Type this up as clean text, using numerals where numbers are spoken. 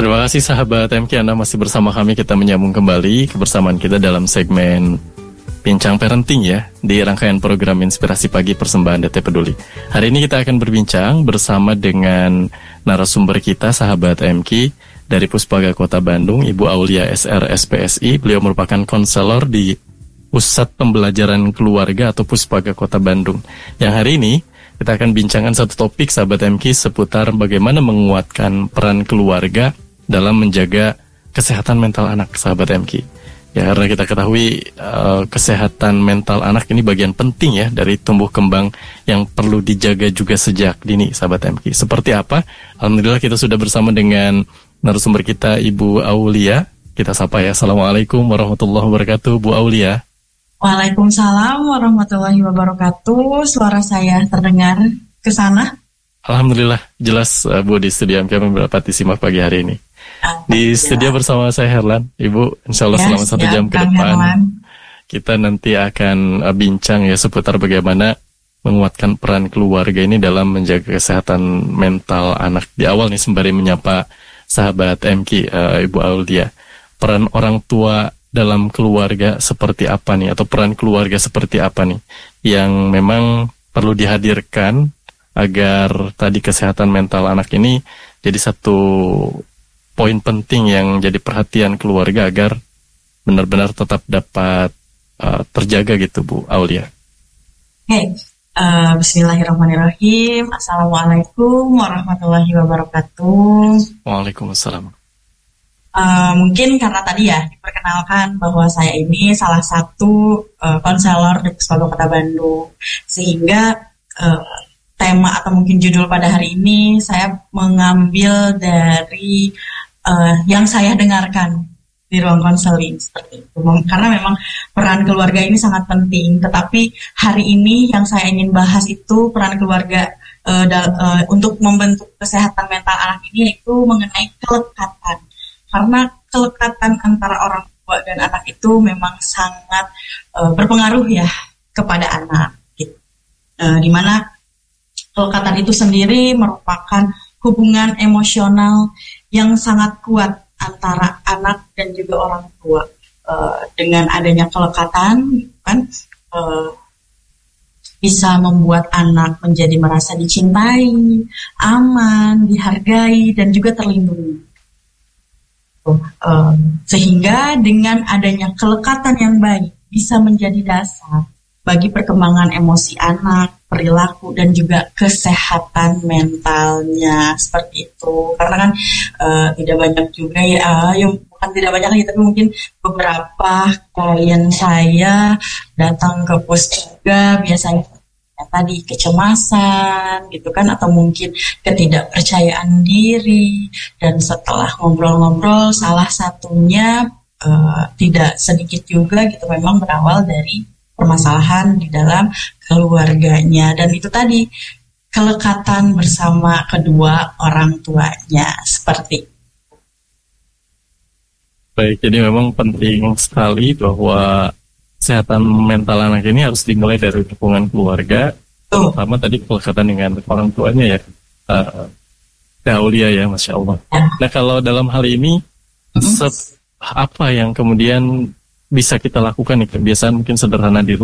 Terima kasih sahabat MK, Anda masih bersama kami. Kita menyambung kembali kebersamaan kita dalam segmen Bincang Parenting ya, di rangkaian program Inspirasi Pagi persembahan DT Peduli. Hari ini kita akan berbincang bersama dengan narasumber kita, sahabat MK, dari Puspaga Kota Bandung, Ibu Aulia SR SPSI. Beliau merupakan konselor di Pusat Pembelajaran Keluarga atau Puspaga Kota Bandung. Yang hari ini kita akan bincangkan satu topik, sahabat MK, seputar bagaimana menguatkan peran keluarga dalam menjaga kesehatan mental anak, sahabat MK. Ya, karena kita ketahui kesehatan mental anak ini bagian penting ya dari tumbuh kembang yang perlu dijaga juga sejak dini, sahabat MK. Seperti apa? Alhamdulillah kita sudah bersama dengan narasumber kita, Ibu Aulia. Kita sapa ya. Assalamualaikum warahmatullahi wabarakatuh, Bu Aulia. Waalaikumsalam warahmatullahi wabarakatuh. Suara saya terdengar ke sana? Alhamdulillah, jelas Bu di studio MK mendapat disimak pagi hari ini. Di studio bersama saya Herlan. Ibu, insya Allah selama 1 jam ke depan Herlan, kita nanti akan bincang ya seputar bagaimana menguatkan peran keluarga ini dalam menjaga kesehatan mental anak. Di awal nih sembari menyapa sahabat MK, Ibu Aulia, peran orang tua dalam keluarga seperti apa nih, atau peran keluarga seperti apa nih yang memang perlu dihadirkan agar tadi kesehatan mental anak ini jadi satu poin penting yang jadi perhatian keluarga agar benar-benar tetap dapat terjaga gitu, Bu Aulia. Oke, Bismillahirrahmanirrahim. Assalamualaikum warahmatullahi wabarakatuh. Waalaikumsalam. Mungkin karena tadi ya diperkenalkan bahwa saya ini salah satu konselor di Puspaga Kota Bandung, sehingga tema atau mungkin judul pada hari ini saya mengambil dari yang saya dengarkan di ruang konseling seperti itu. Karena memang peran keluarga ini sangat penting, tetapi hari ini yang saya ingin bahas itu peran keluarga untuk membentuk kesehatan mental anak ini, yaitu mengenai kelekatan. Karena kelekatan antara orang tua dan anak itu memang sangat berpengaruh ya kepada anak gitu. Dimana kelekatan itu sendiri merupakan hubungan emosional yang sangat kuat antara anak dan juga orang tua. Dengan adanya kelekatan kan bisa membuat anak menjadi merasa dicintai, aman, dihargai, dan juga terlindungi. Sehingga dengan adanya kelekatan yang baik bisa menjadi dasar bagi perkembangan emosi anak, perilaku, dan juga kesehatan mentalnya seperti itu. Karena kan tidak banyak juga ya, bukan tidak banyak tapi mungkin beberapa klien saya datang ke pos juga biasanya ya, tadi kecemasan gitu kan, atau mungkin ketidakpercayaan diri, dan setelah ngobrol-ngobrol salah satunya tidak sedikit juga gitu memang berawal dari permasalahan di dalam keluarganya, dan itu tadi kelekatan bersama kedua orang tuanya seperti. Baik, jadi memang penting sekali bahwa kesehatan mental anak ini harus dimulai dari hubungan keluarga, terutama tadi kelekatan dengan orang tuanya ya, Aulia ya, Masya Allah. Nah, kalau dalam hal ini apa yang kemudian bisa kita lakukan nih, kebiasaan mungkin sederhana di rumah